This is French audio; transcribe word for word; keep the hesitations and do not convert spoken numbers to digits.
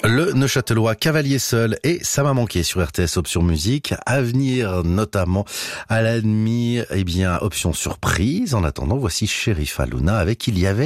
Le Neuchâtelois Cavalier Seul et ça m'a manqué sur R T S Option Musique. À venir notamment à la demi, eh bien, option surprise. En attendant, voici Sheriff Aluna avec Il y avait